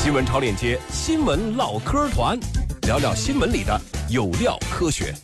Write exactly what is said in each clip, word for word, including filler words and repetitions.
新闻超链接，新闻唠嗑团，聊聊新闻里的有料科学。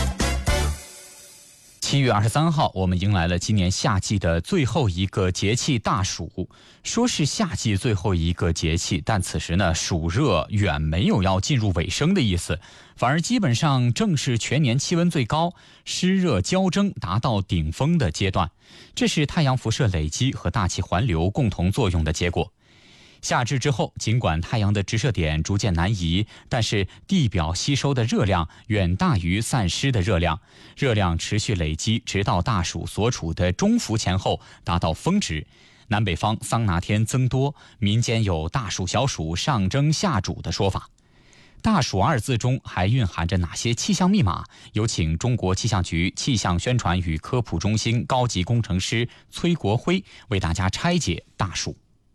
七月二十三号，我们迎来了今年夏季的最后一个节气大暑。说是夏季最后一个节气，但此时呢，暑热远没有要进入尾声的意思，反而基本上正是全年气温最高、湿热交蒸达到顶峰的阶段。这是太阳辐射累积和大气环流共同作用的结果。夏至之后，尽管太阳的直射点逐渐南移，但是地表吸收的热量远大于散失的热量，热量持续累积，直到大暑所处的中伏前后达到峰值。南北方桑拿天增多，民间有大暑小暑上蒸下煮的说法。大暑二字中还蕴含着哪些气象密码？有请中国气象局气象宣传与科普中心高级工程师崔国辉为大家拆解大暑。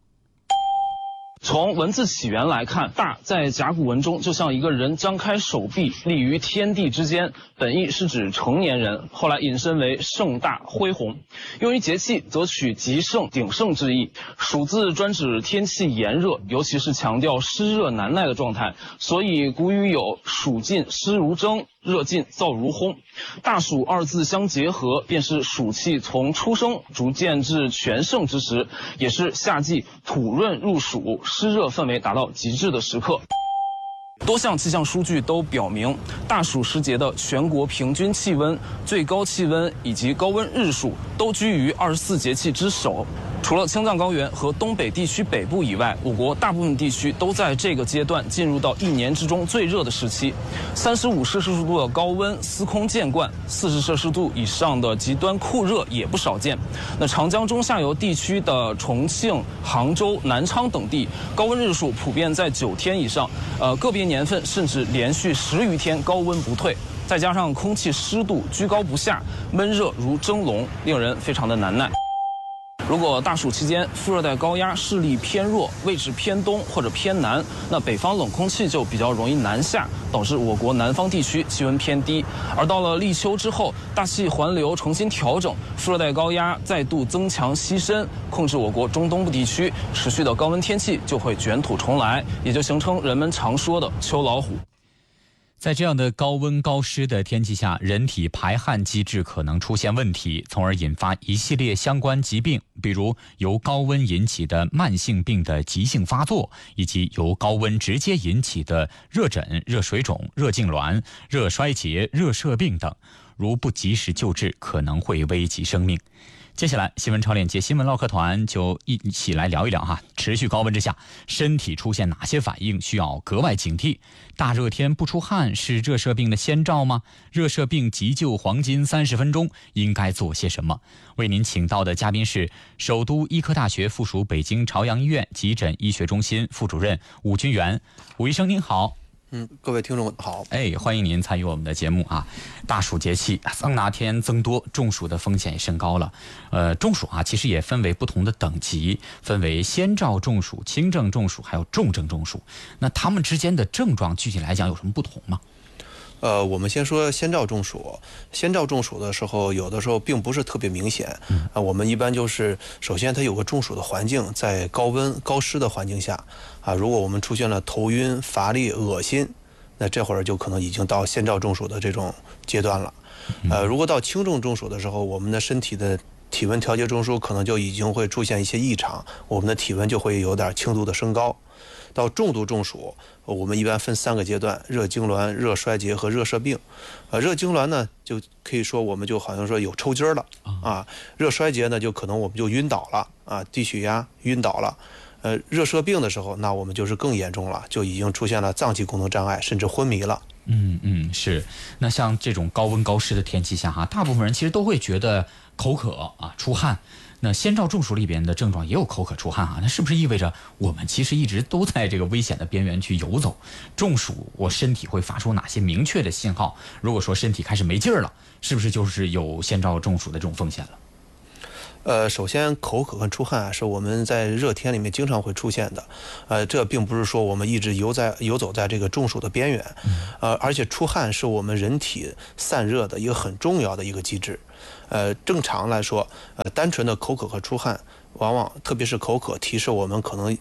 从文字起源来看，大在甲骨文中就像一个人张开手臂立于天地之间，本意是指成年人，后来引申为盛大恢宏。用于节气则取极盛鼎盛之意。暑字专指天气炎热，尤其是强调湿热难耐的状态，所以古语有暑尽湿如蒸，热尽燥如烘。大暑二字相结合，便是暑气从出生逐渐至全盛之时，也是夏季土润入暑、湿热氛围达到极致的时刻。多项气象数据都表明，大暑时节的全国平均气温、最高气温以及高温日数都居于二十四节气之首。除了青藏高原和东北地区北部以外，我国大部分地区都在这个阶段进入到一年之中最热的时期。三十五摄氏度的高温司空见惯，四十摄氏度以上的极端酷热也不少见。那长江中下游地区的重庆、杭州、南昌等地，高温日数普遍在九天以上，呃，个别年份甚至连续十余天高温不退。再加上空气湿度居高不下，闷热如蒸笼，令人非常的难耐。如果大暑期间副热带高压势力偏弱，位置偏东或者偏南，那北方冷空气就比较容易南下，导致我国南方地区气温偏低。而到了立秋之后，大气环流重新调整，副热带高压再度增强西伸，控制我国中东部地区，持续的高温天气就会卷土重来，也就形成人们常说的秋老虎。 在这样的高温高湿的天气下，人体排汗机制可能出现问题，从而引发一系列相关疾病，比如由高温引起的慢性病的急性发作，以及由高温直接引起的热疹、热水肿、热痉挛、热衰竭、热射病等，如不及时救治，可能会危及生命。接下来，新闻超链接新闻唠嗑团就一起来聊一聊哈，持续高温之下，身体出现哪些反应需要格外警惕？大热天不出汗是热射病的先兆吗？热射病急救黄金三十分钟应该做些什么？为您请到的嘉宾是首都医科大学附属北京朝阳医院急诊医学中心副主任武军元。武医生您好。 嗯，各位听众好， 哎，欢迎您参与我们的节目啊！大暑节气，桑拿天增多，中暑的风险也升高了。呃，中暑啊，其实也分为不同的等级，分为先兆中暑、轻症中暑，还有重症中暑。那他们之间的症状具体来讲有什么不同吗？ 呃，我们先说先兆中暑。先兆中暑的时候，有的时候并不是特别明显。嗯、啊，我们一般就是首先它有个中暑的环境，在高温高湿的环境下，啊，如果我们出现了头晕、乏力、恶心，那这会儿就可能已经到先兆中暑的这种阶段了。呃，如果到轻重中暑的时候，我们的身体的体温调节中枢可能就已经会出现一些异常，我们的体温就会有点轻度的升高。到重度中暑，我们一般分三个阶段：热痉挛、热衰竭和热射病。呃，热痉挛呢，就可以说我们就好像说有抽筋了啊；热衰竭呢，就可能我们就晕倒了啊，低血压晕倒了。呃，热射病的时候，那我们就是更严重了，就已经出现了脏器功能障碍，甚至昏迷了。 嗯嗯，是。那像这种高温高湿的天气下哈，大部分人其实都会觉得口渴啊、出汗。那先兆中暑里边的症状也有口渴出汗啊，那是不是意味着我们其实一直都在这个危险的边缘去游走？中暑，我身体会发出哪些明确的信号？如果说身体开始没劲儿了，是不是就是有先兆中暑的这种风险了？ 呃，首先口渴和出汗啊，是我们在热天里面经常会出现的，呃，这并不是说我们一直游在游走在这个中暑的边缘，呃，而且出汗是我们人体散热的一个很重要的一个机制，呃，正常来说，呃，单纯的口渴和出汗，往往特别是口渴，提示我们可能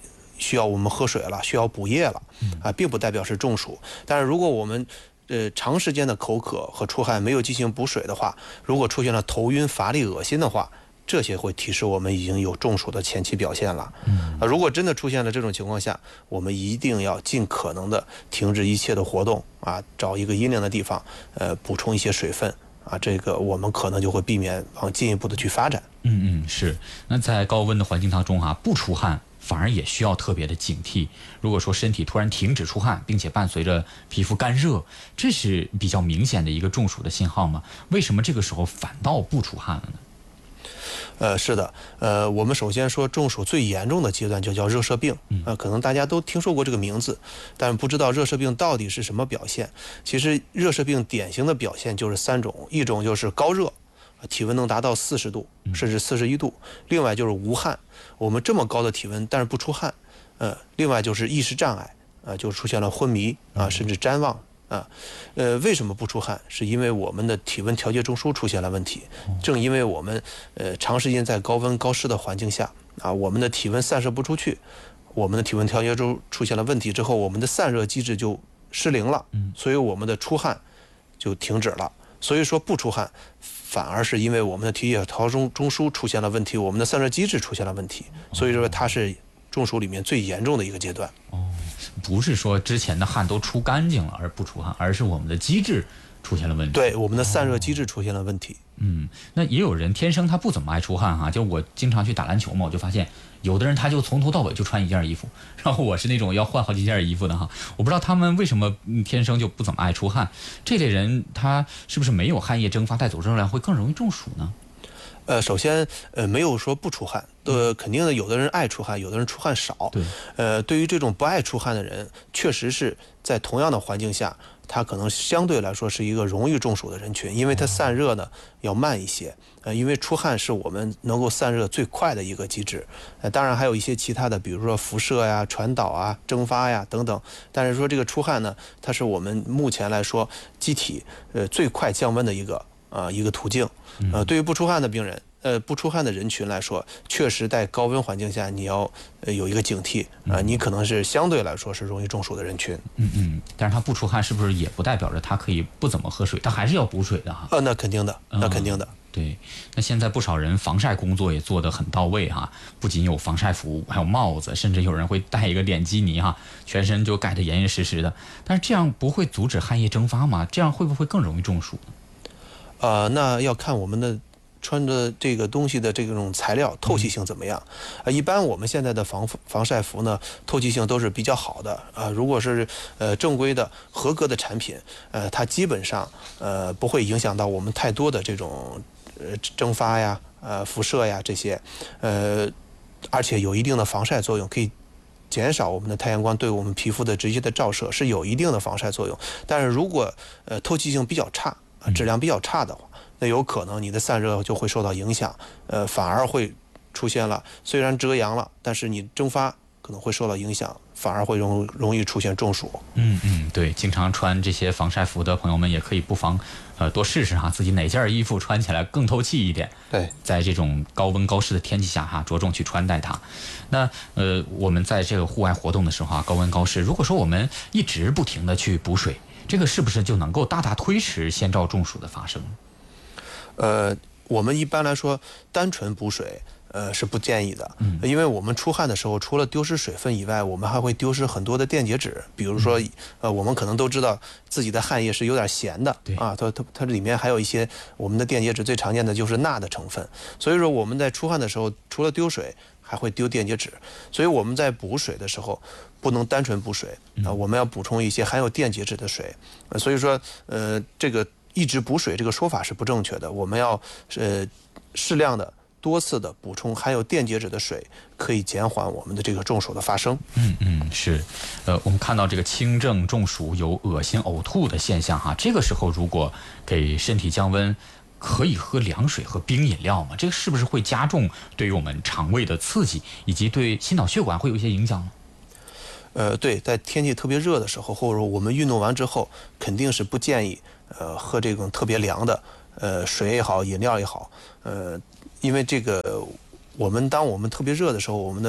需要我们喝水了，需要补液了，啊，并不代表是中暑。但是如果我们呃长时间的口渴和出汗没有进行补水的话，如果出现了头晕、乏力、恶心的话，这些会提示我们已经有中暑的前期表现了。啊，如果真的出现了这种情况下，我们一定要尽可能的停止一切的活动啊，找一个阴凉的地方，呃，补充一些水分啊，这个我们可能就会避免往进一步的去发展。 嗯嗯，是。那在高温的环境当中啊，不出汗反而也需要特别的警惕。如果说身体突然停止出汗，并且伴随着皮肤干热，这是比较明显的一个中暑的信号吗？为什么这个时候反倒不出汗了呢？ 呃，是的，呃，我们首先说中暑最严重的阶段就叫热射病，呃，可能大家都听说过这个名字，但是不知道热射病到底是什么表现。其实热射病典型的表现就是三种，一种就是高热，体温能达到四十度甚至四十一度，另外就是无汗，我们这么高的体温但是不出汗，呃，另外就是意识障碍，啊、呃，就出现了昏迷啊、呃，甚至谵妄。啊，呃，为什么不出汗？是因为我们的体温调节中枢出现了问题。正因为我们呃长时间在高温高湿的环境下啊，我们的体温散射不出去，我们的体温调节中出现了问题之后，我们的散热机制就失灵了，所以我们的出汗就停止了。所以说不出汗，反而是因为我们的体液调节中枢出现了问题，我们的散热机制出现了问题。所以说它是中暑里面最严重的一个阶段。 哦，不是说之前的汗都出干净了而不出汗，而是我们的机制出现了问题。 对，我们的散热机制出现了问题。 哦、嗯，那也有人天生他不怎么爱出汗哈，就我经常去打篮球嘛，我就发现有的人他就从头到尾就穿一件衣服，然后我是那种要换好几件衣服的哈。我不知道他们为什么天生就不怎么爱出汗，这类人他是不是没有汗液蒸发带走热量会更容易中暑呢？ 呃，首先，呃，没有说不出汗，呃，肯定的，有的人爱出汗，有的人出汗少。 对。 呃，对于这种不爱出汗的人，确实是在同样的环境下，他可能相对来说是一个容易中暑的人群，因为他散热呢要慢一些。呃，因为出汗是我们能够散热最快的一个机制。呃，当然还有一些其他的，比如说辐射呀、传导啊、蒸发呀等等。但是说这个出汗呢，它是我们目前来说机体呃最快降温的一个啊、呃、一个途径。呃，对于不出汗的病人，呃，不出汗的人群来说，确实在高温环境下，你要呃有一个警惕啊、呃，你可能是相对来说是容易中暑的人群。 嗯嗯，但是他不出汗，是不是也不代表着他可以不怎么喝水？他还是要补水的哈。 呃，那肯定的，那肯定的。 嗯、对，那现在不少人防晒工作也做得很到位哈，不仅有防晒服，还有帽子，甚至有人会戴一个脸基尼哈，全身就盖得严严实实的。但是这样不会阻止汗液蒸发吗？这样会不会更容易中暑呢？ 呃，那要看我们的穿着这个东西的这种材料透气性怎么样。啊、呃，一般我们现在的防防晒服呢，透气性都是比较好的啊、呃。如果是呃正规的合格的产品，呃，它基本上呃不会影响到我们太多的这种呃蒸发呀、呃辐射呀这些，呃，而且有一定的防晒作用，可以减少我们的太阳光对我们皮肤的直接的照射，是有一定的防晒作用。但是如果呃透气性比较差，质量比较差的话，那有可能你的散热就会受到影响，呃，反而会出现了虽然遮阳了，但是你蒸发可能会受到影响，反而会容容易出现中暑。 嗯嗯，对，经常穿这些防晒服的朋友们也可以不妨呃多试试哈，自己哪件衣服穿起来更透气一点。 对， 在这种高温高湿的天气下哈，着重去穿戴它。那呃，我们在这个户外活动的时候啊，高温高湿，如果说我们一直不停的去补水，这个是不是就能够大大推迟先兆中暑的发生？ 呃，我们一般来说单纯补水，呃是不建议的，嗯，因为我们出汗的时候，除了丢失水分以外，我们还会丢失很多的电解质，比如说，呃，我们可能都知道自己的汗液是有点咸的， 对啊，它它它里面还有一些我们的电解质，最常见的就是钠的成分，所以说我们在出汗的时候，除了丢水，还会丢电解质，所以我们在补水的时候不能单纯补水啊、呃，我们要补充一些含有电解质的水，呃、所以说，呃，这个一直补水这个说法是不正确的，我们要呃适量的多次的补充含有电解质的水，可以减缓我们的这个中暑的发生。 嗯嗯，是，呃，我们看到这个轻症中暑有恶心呕吐的现象哈，这个时候如果给身体降温，可以喝凉水和冰饮料吗？这个是不是会加重对于我们肠胃的刺激，以及对心脑血管会有一些影响吗？ 呃，对，在天气特别热的时候，或者说我们运动完之后，肯定是不建议呃喝这种特别凉的呃水也好，饮料也好，呃，因为这个我们当我们特别热的时候，我们的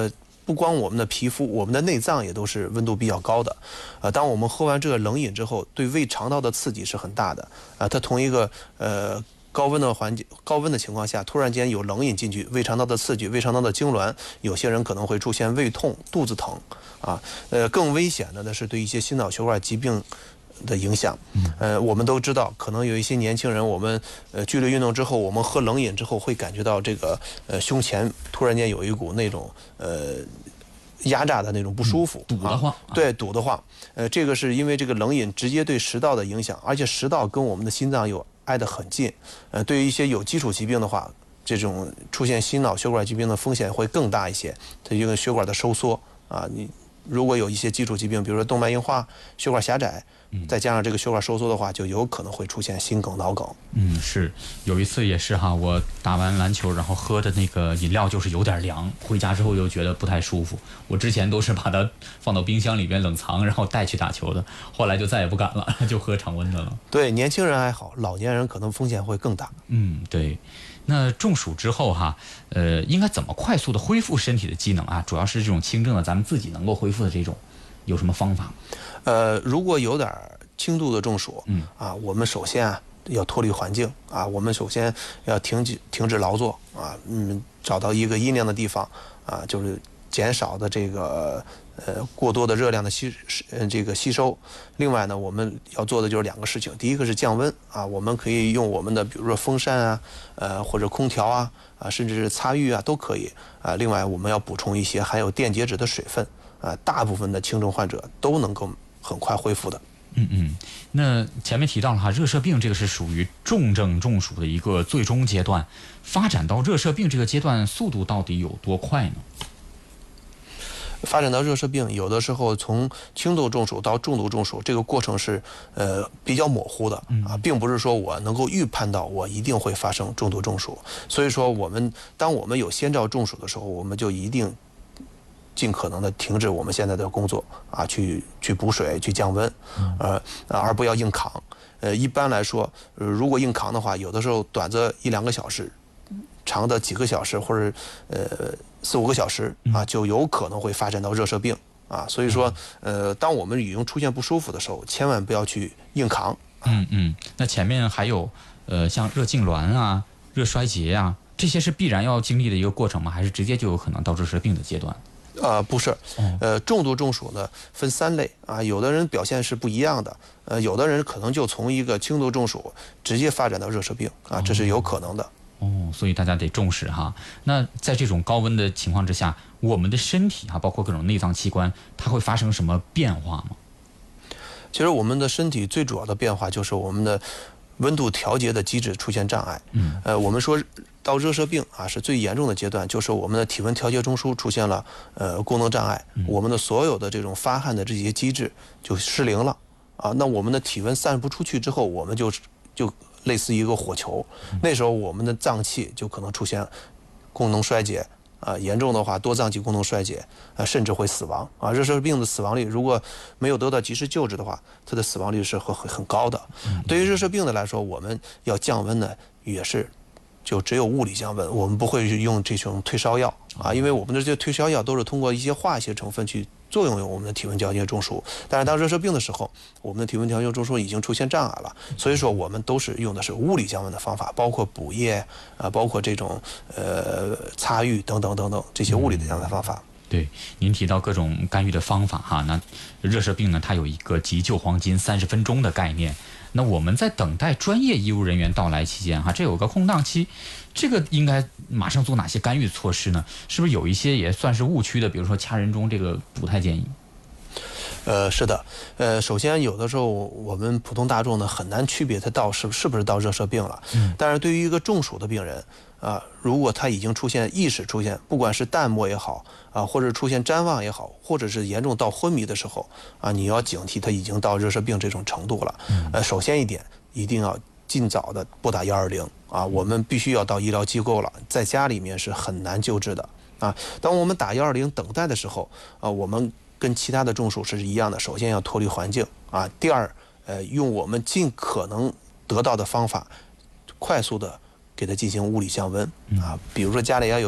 不光我们的皮肤，我们的内脏也都是温度比较高的。呃，当我们喝完这个冷饮之后，对胃肠道的刺激是很大的。啊、呃，它同一个呃高温的环境、高温的情况下，突然间有冷饮进去，胃肠道的刺激、胃肠道的痉挛，有些人可能会出现胃痛、肚子疼。啊，呃，更危险的呢是对一些心脑血管疾病的影响。呃，我们都知道，可能有一些年轻人，我们呃剧烈运动之后，我们喝冷饮之后，会感觉到这个呃胸前突然间有一股那种呃压榨的那种不舒服， 嗯、堵得慌、 啊，对，堵得慌。呃，这个是因为这个冷饮直接对食道的影响，而且食道跟我们的心脏又挨得很近。呃，对于一些有基础疾病的话，这种出现心脑血管疾病的风险会更大一些。它因为血管的收缩啊，你。如果有一些基础疾病，比如说动脉硬化、血管狭窄，再加上这个血管收缩的话，就有可能会出现心梗、脑梗。 嗯，是有一次也是哈，我打完篮球，然后喝的那个饮料就是有点凉，回家之后又觉得不太舒服。我之前都是把它放到冰箱里边冷藏，然后带去打球的，后来就再也不敢了，就喝常温的了。 对，年轻人还好，老年人可能风险会更大。 嗯，对。那中暑之后哈，呃，应该怎么快速的恢复身体的机能啊？主要是这种轻症的，咱们自己能够恢复的这种，有什么方法？ 呃，如果有点轻度的中暑， 嗯啊，我们首先啊要脱离环境啊，我们首先要停止停止劳作啊，嗯，找到一个阴凉的地方啊，就是减少的这个呃过多的热量的吸呃这个吸收。另外呢，我们要做的就是两个事情，第一个是降温啊，我们可以用我们的比如说风扇啊，呃或者空调啊啊，甚至是擦浴啊都可以啊。另外我们要补充一些含有电解质的水分啊，大部分的轻症患者都能够很快恢复的。 嗯嗯，那前面提到了哈，热射病这个是属于重症中暑的一个最终阶段，发展到热射病这个阶段，速度到底有多快呢？ 发展到热射病，有的时候从轻度中暑到重度中暑，这个过程是呃比较模糊的啊，并不是说我能够预判到我一定会发生重度中暑。所以说，我们当我们有先兆中暑的时候，我们就一定尽可能的停止我们现在的工作啊，去去补水、去降温，呃，而不要硬扛。呃，一般来说，呃，如果硬扛的话，有的时候短则一两个小时，长的几个小时或者呃四五个小时啊，就有可能会发展到热射病啊。所以说，呃，当我们已经出现不舒服的时候，千万不要去硬扛。 嗯嗯，那前面还有呃像热痉挛啊、热衰竭啊，这些是必然要经历的一个过程吗？还是直接就有可能到热射病的阶段？ 呃，不是，呃，重度中暑呢分三类啊，有的人表现是不一样的，呃，有的人可能就从一个轻度中暑直接发展到热射病啊，这是有可能的。 哦，所以大家得重视哈。那在这种高温的情况之下，我们的身体啊，包括各种内脏器官，它会发生什么变化吗？ 其实我们的身体最主要的变化就是我们的温度调节的机制出现障碍。嗯，呃，我们说到热射病啊，是最严重的阶段，就是我们的体温调节中枢出现了呃功能障碍，我们的所有的这种发汗的这些机制就失灵了啊。那我们的体温散不出去之后，我们就就类似于一个火球，那时候我们的脏器就可能出现功能衰竭啊，严重的话多脏器功能衰竭啊，甚至会死亡啊。热射病的死亡率如果没有得到及时救治的话，它的死亡率是很很高的。对于热射病的来说，我们要降温呢，也是就只有物理降温，我们不会用这种退烧药啊，因为我们的这些退烧药都是通过一些化学成分去作用于我们的体温调节中枢。但是当热射病的时候，我们的体温调节中枢已经出现障碍了，所以说我们都是用的是物理降温的方法，包括补液啊，包括这种呃擦浴等等等等这些物理的降温方法。 对，您提到各种干预的方法哈，那热射病呢，它有一个急救黄金三十分钟的概念。那我们在等待专业医务人员到来期间哈，这有个空档期，这个应该马上做哪些干预措施呢？是不是有一些也算是误区的，比如说掐人中这个不太建议？ 呃，是的，呃，首先有的时候我们普通大众呢很难区别它到是是不是到热射病了，嗯，但是对于一个中暑的病人啊，如果他已经出现意识出现，不管是淡漠也好啊，或者出现谵妄也好，或者是严重到昏迷的时候啊，你要警惕他已经到热射病这种程度了。呃，首先一点，一定要尽早的拨打幺二零啊，我们必须要到医疗机构了，在家里面是很难救治的啊。当我们打幺二零等待的时候啊，我们跟其他的中暑是一样的，首先要脱离环境啊，第二，呃，用我们尽可能得到的方法，快速的给它进行物理降温啊，比如说家里要有